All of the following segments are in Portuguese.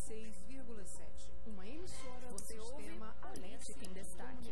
96,7. Uma emissora do Sistema Política em Destaque.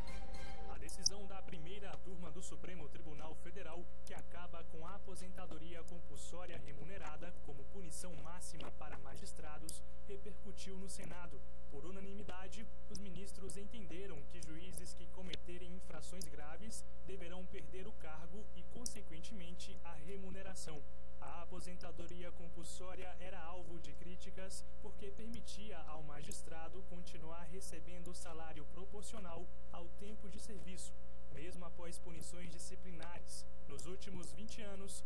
A decisão da primeira turma do Supremo Tribunal Federal, que acaba com a aposentadoria compulsória remunerada como punição máxima para magistrados, repercutiu no Senado. Por unanimidade, os ministros entenderam que juízes que cometerem infrações graves deverão perder o cargo e, consequentemente, a remuneração. A aposentadoria compulsória era alvo de críticas porque permitia ao magistrado continuar recebendo salário proporcional ao tempo de serviço, mesmo após punições disciplinares. Nos últimos 20 anos,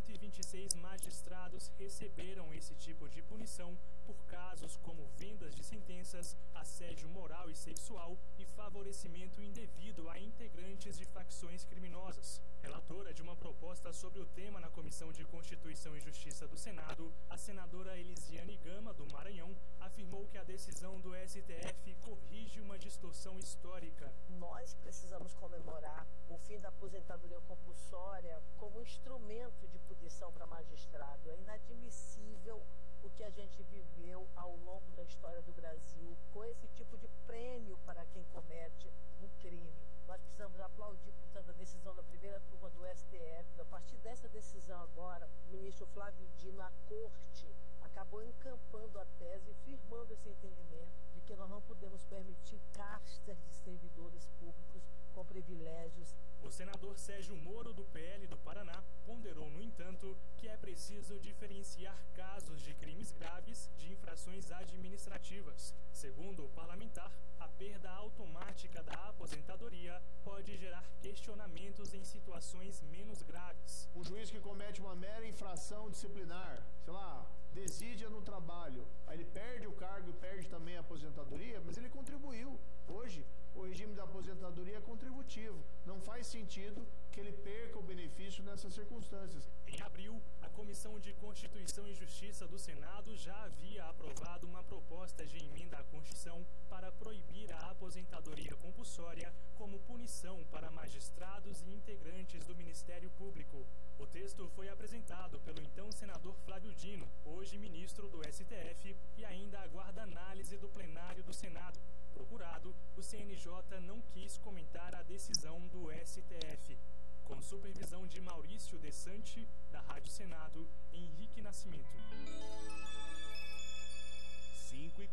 126 magistrados receberam esse tipo de punição por casos como vendas de sentenças, assédio moral e sexual e favorecimento indevido a integrantes de facções criminosas. Relatora de uma proposta sobre o tema na Comissão de Constituição e Justiça do Senado, a senadora Elisiane Gama, do Maranhão, afirmou que a decisão do STF corrige uma distorção histórica. Nós precisamos comemorar o fim da aposentadoria compulsória como instrumento de punição para magistrado. É inadmissível o que a gente viveu ao longo da história do Brasil com esse tipo de prêmio para quem comete um crime. Nós precisamos aplaudir, portanto, a decisão da primeira turma do STF. A partir dessa decisão agora, o ministro Flávio Dino, a corte, acabou encampando a tese e firmando esse entendimento de que nós não podemos permitir castas de servidores públicos com privilégios. O senador Sérgio Moro, do PL do Paraná, ponderou, no entanto, que é preciso diferenciar casos de crimes graves de infrações administrativas. Segundo o parlamentar, a perda automática da aposentadoria pode gerar questionamentos em situações menos graves. Um juiz que comete uma mera infração disciplinar, sei lá, desídia no trabalho, aí ele perde o cargo e perde também a aposentadoria, mas ele contribuiu. Hoje, o regime da aposentadoria é contributivo. Não faz sentido que ele perca o benefício nessas circunstâncias. Em abril, a Comissão de Constituição e Justiça do Senado já havia aprovado uma proposta de emenda à Constituição para proibir a aposentadoria compulsória como punição para magistrados e integrantes do Ministério Público. O texto foi apresentado pelo então senador Flávio Dino, hoje ministro do STF, e ainda aguarda análise do plenário do Senado. Procurado, o CNJ não quis comentar a decisão do STF. Com supervisão de Maurício Desante, da Rádio Senado, Henrique Nascimento.